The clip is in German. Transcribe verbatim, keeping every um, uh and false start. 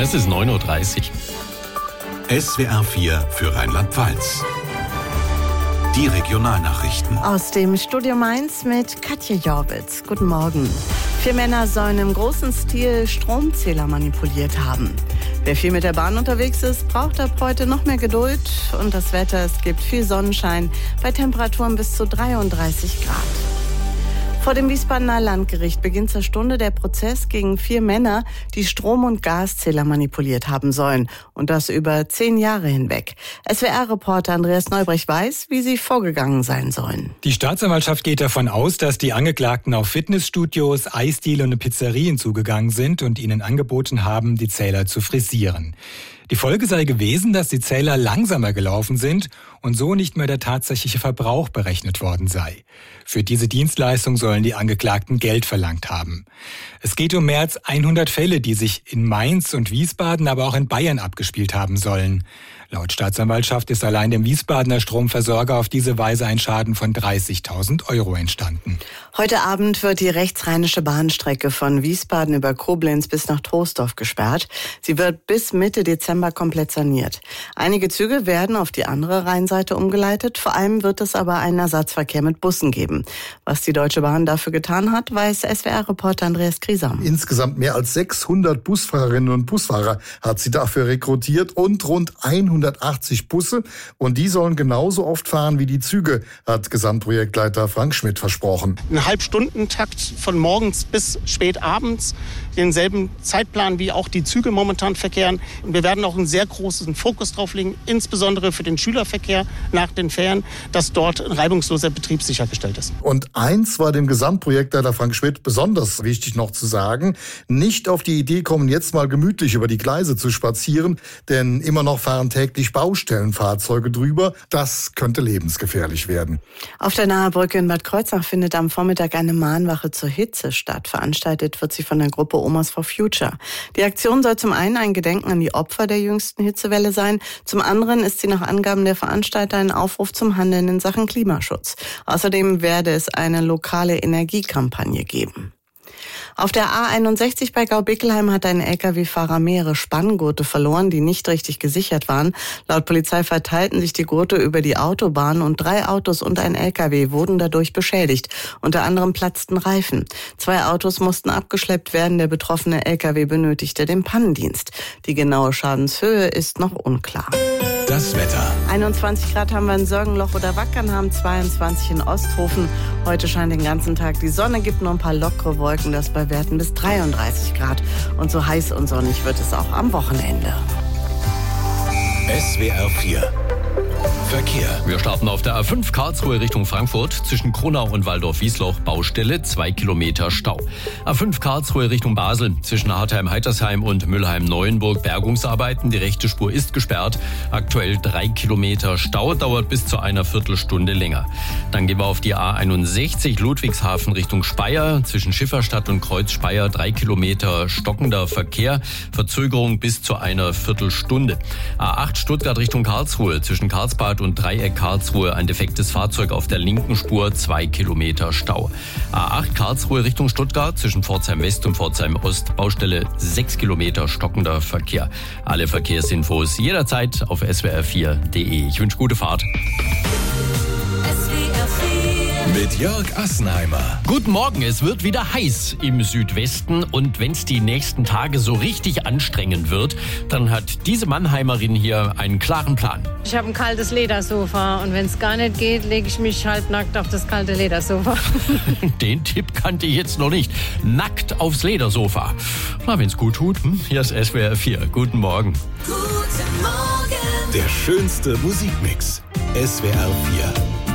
Es ist neun Uhr dreißig. S W R vier für Rheinland-Pfalz. Die Regionalnachrichten. Aus dem Studio Mainz mit Katja Jorwitz. Guten Morgen. Vier Männer sollen im großen Stil Stromzähler manipuliert haben. Wer viel mit der Bahn unterwegs ist, braucht ab heute noch mehr Geduld. Und das Wetter, es gibt viel Sonnenschein bei Temperaturen bis zu dreiunddreißig Grad. Vor dem Wiesbadener Landgericht beginnt zur Stunde der Prozess gegen vier Männer, die Strom- und Gaszähler manipuliert haben sollen. Und das über zehn Jahre hinweg. S W R-Reporter Andreas Neubrecht weiß, wie sie vorgegangen sein sollen. Die Staatsanwaltschaft geht davon aus, dass die Angeklagten auf Fitnessstudios, Eisdiele und Pizzerien zugegangen sind und ihnen angeboten haben, die Zähler zu frisieren. Die Folge sei gewesen, dass die Zähler langsamer gelaufen sind und so nicht mehr der tatsächliche Verbrauch berechnet worden sei. Für diese Dienstleistung sollen die Angeklagten Geld verlangt haben. Es geht um mehr als hundert Fälle, die sich in Mainz und Wiesbaden, aber auch in Bayern abgespielt haben sollen. Laut Staatsanwaltschaft ist allein dem Wiesbadener Stromversorger auf diese Weise ein Schaden von dreißigtausend Euro entstanden. Heute Abend wird die rechtsrheinische Bahnstrecke von Wiesbaden über Koblenz bis nach Troisdorf gesperrt. Sie wird bis Mitte Dezember komplett saniert. Einige Züge werden auf die andere Rheinseite umgeleitet. Vor allem wird es aber einen Ersatzverkehr mit Bussen geben. Was die Deutsche Bahn dafür getan hat, weiß S W R-Reporter Andreas Griesam. Insgesamt mehr als sechshundert Busfahrerinnen und Busfahrer hat sie dafür rekrutiert und rund hundertachtzig Busse. Und die sollen genauso oft fahren wie die Züge, hat Gesamtprojektleiter Frank Schmidt versprochen. Ein Halbstundentakt von morgens bis spät abends, denselben Zeitplan wie auch die Züge momentan verkehren. Und wir werden auch einen sehr großen Fokus drauf legen, insbesondere für den Schülerverkehr nach den Ferien, dass dort ein reibungsloser Betrieb sichergestellt ist. Und eins war dem Gesamtprojektleiter Frank Schmidt besonders wichtig noch zu sagen: Nicht auf die Idee kommen, jetzt mal gemütlich über die Gleise zu spazieren, denn immer noch fahren täglich Baustellenfahrzeuge drüber. Das könnte lebensgefährlich werden. Auf der Nahe Brücke in Bad Kreuznach findet am Vormittag eine Mahnwache zur Hitze statt. Veranstaltet wird sie von der Gruppe Omas for Future. Die Aktion soll zum einen ein Gedenken an die Opfer der jüngsten Hitzewelle sein. Zum anderen ist sie nach Angaben der Veranstalter ein Aufruf zum Handeln in Sachen Klimaschutz. Außerdem werde es eine lokale Energiekampagne geben. Auf der A einundsechzig bei Gau-Bickelheim hat ein L K W-Fahrer mehrere Spanngurte verloren, die nicht richtig gesichert waren. Laut Polizei verteilten sich die Gurte über die Autobahn und drei Autos und ein L K W wurden dadurch beschädigt. Unter anderem platzten Reifen. Zwei Autos mussten abgeschleppt werden. Der betroffene L K W benötigte den Pannendienst. Die genaue Schadenshöhe ist noch unklar. Das Wetter. einundzwanzig Grad haben wir in Sörgenloch oder Wackernham, zweiundzwanzig in Osthofen. Heute scheint den ganzen Tag die Sonne, gibt nur ein paar lockere Wolken, das bei Werten bis dreiunddreißig Grad. Und so heiß und sonnig wird es auch am Wochenende. S W R vier Verkehr. Wir starten auf der A fünf Karlsruhe Richtung Frankfurt. Zwischen Kronau und Waldorf-Wiesloch Baustelle, zwei Kilometer Stau. A fünf Karlsruhe Richtung Basel. Zwischen Hartheim-Heitersheim und Mülheim-Neuenburg Bergungsarbeiten. Die rechte Spur ist gesperrt. Aktuell drei Kilometer Stau. Dauert bis zu einer Viertelstunde länger. Dann gehen wir auf die A einundsechzig Ludwigshafen Richtung Speyer. Zwischen Schifferstadt und Kreuz Speyer drei Kilometer stockender Verkehr. Verzögerung bis zu einer Viertelstunde. A acht Stuttgart Richtung Karlsruhe. Zwischen Karlsbad und Dreieck Karlsruhe ein defektes Fahrzeug auf der linken Spur, zwei Kilometer Stau. A acht Karlsruhe Richtung Stuttgart, zwischen Pforzheim West und Pforzheim Ost, Baustelle sechs Kilometer stockender Verkehr. Alle Verkehrsinfos jederzeit auf S W R vier punkt de. Ich wünsche gute Fahrt. Mit Jörg Assenheimer. Guten Morgen, es wird wieder heiß im Südwesten und wenn es die nächsten Tage so richtig anstrengend wird, dann hat diese Mannheimerin hier einen klaren Plan. Ich habe ein kaltes Ledersofa und wenn es gar nicht geht, lege ich mich halbnackt auf das kalte Ledersofa. Den Tipp kannte ich jetzt noch nicht. Nackt aufs Ledersofa. Na, wenn es gut tut, hier ist S W R vier. Guten Morgen. Guten Morgen. Der schönste Musikmix. S W R vier.